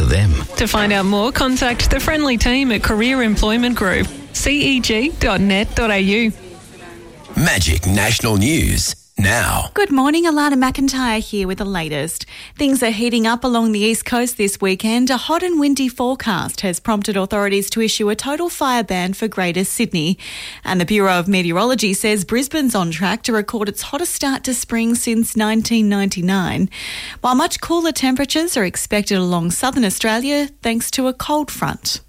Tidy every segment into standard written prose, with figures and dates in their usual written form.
them. To find out more, contact the friendly team at Career Employment Group, ceg.net.au. Magic National News now. Good morning, Alana McIntyre here with the latest. Things are heating up along the east coast this weekend. A hot and windy forecast has prompted authorities to issue a total fire ban for Greater Sydney. And the Bureau of Meteorology says Brisbane's on track to record its hottest start to spring since 1999. While much cooler temperatures are expected along southern Australia thanks to a cold front.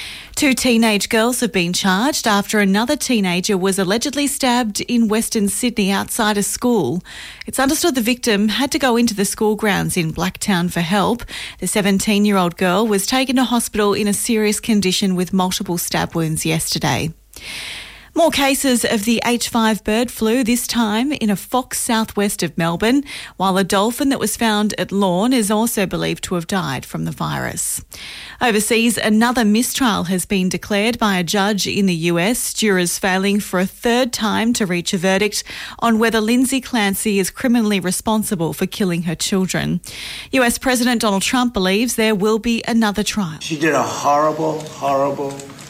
2 teenage girls have been charged after another teenager was allegedly stabbed in Western Sydney outside a school. It's understood the victim had to go into the school grounds in Blacktown for help. The 17-year-old girl was taken to hospital in a serious condition with multiple stab wounds yesterday. More cases of the H5 bird flu, this time in a fox southwest of Melbourne, while a dolphin that was found at Lorne is also believed to have died from the virus. Overseas, another mistrial has been declared by a judge in the US, jurors failing for a third time to reach a verdict on whether Lindsay Clancy is criminally responsible for killing her children. US President Donald Trump believes there will be another trial. She did a horrible, horrible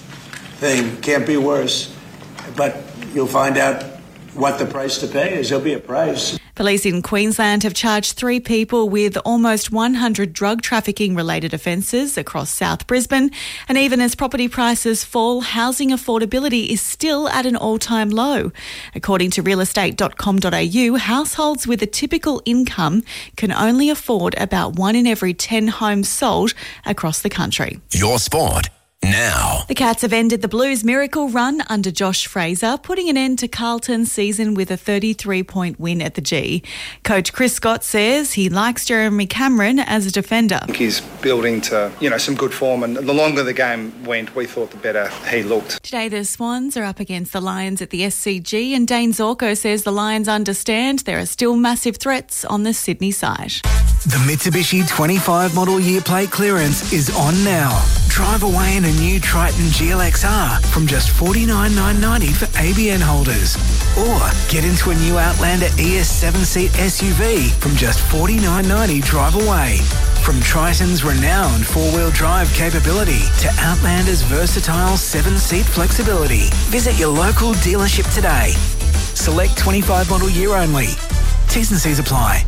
thing. Can't be worse. But you'll find out what the price to pay is. There'll be a price. Police in Queensland have charged 3 people with almost 100 drug trafficking-related offences across South Brisbane. And even as property prices fall, housing affordability is still at an all-time low. According to realestate.com.au, households with a typical income can only afford about 1 in every 10 homes sold across the country. Your sport now. The Cats have ended the Blues' miracle run under Josh Fraser, putting an end to Carlton's season with a 33-point win at the G. Coach Chris Scott says he likes Jeremy Cameron as a defender. I think he's building to, some good form, and the longer the game went, we thought the better he looked. Today the Swans are up against the Lions at the SCG, and Dane Zorko says the Lions understand there are still massive threats on the Sydney side. The Mitsubishi 25 model year plate clearance is on now. Drive away in a new Triton GLXR from just $49,990 for ABN holders. Or get into a new Outlander ES 7-seat SUV from just $49,990 drive away. From Triton's renowned 4-wheel drive capability to Outlander's versatile 7-seat flexibility. Visit your local dealership today. Select 25 model year only. T's and C's apply.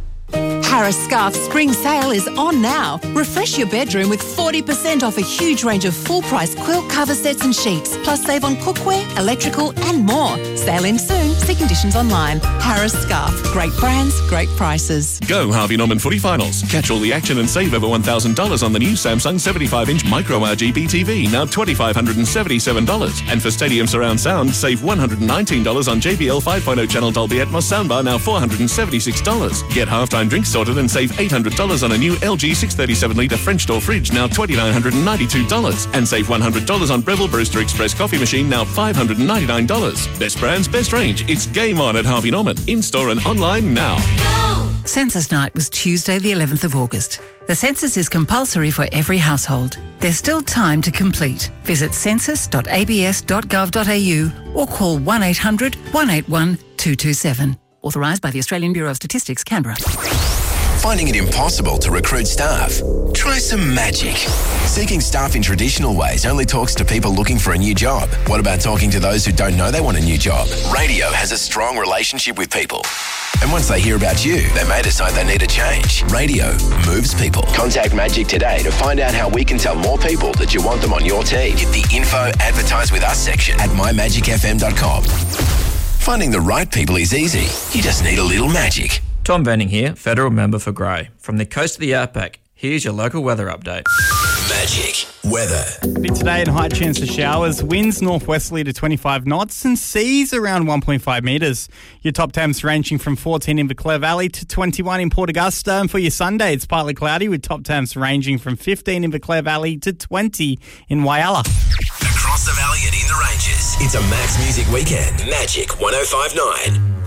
Harris Scarf Spring Sale is on now. Refresh your bedroom with 40% off a huge range of full-price quilt cover sets and sheets, plus save on cookware, electrical and more. Sale ends soon. See conditions online. Harris Scarf. Great brands, great prices. Go Harvey Norman Footy Finals. Catch all the action and save over $1,000 on the new Samsung 75-inch Micro RGB TV, now $2,577. And for Stadium Surround Sound, save $119 on JBL 5.0 channel Dolby Atmos soundbar, now $476. Get halftime drinks sorted and save $800 on a new LG 637-litre French door fridge, now $2,992. And save $100 on Breville Brewster Express coffee machine, now $599. Best brands, best range. It's game on at Harvey Norman. In-store and online now. Census night was Tuesday the 11th of August. The census is compulsory for every household. There's still time to complete. Visit census.abs.gov.au or call 1800 181 227. Authorised by the Australian Bureau of Statistics, Canberra. Finding it impossible to recruit staff? Try some magic. Seeking staff in traditional ways only talks to people looking for a new job. What about talking to those who don't know they want a new job? Radio has a strong relationship with people. And once they hear about you, they may decide they need a change. Radio moves people. Contact Magic today to find out how we can tell more people that you want them on your team. Hit the info advertise with us section at mymagicfm.com. Finding the right people is easy. You just need a little magic. Tom Venning here, Federal Member for Grey. From the coast of the outback, here's your local weather update. Magic weather. Bit today and high chance of showers. Winds northwesterly to 25 knots and seas around 1.5 metres. Your top temps ranging from 14 in the Clare Valley to 21 in Port Augusta. And for your Sunday, it's partly cloudy with top temps ranging from 15 in the Clare Valley to 20 in Whyalla. Across the valley and in the ranges, it's a Max Music Weekend. Magic 105.9.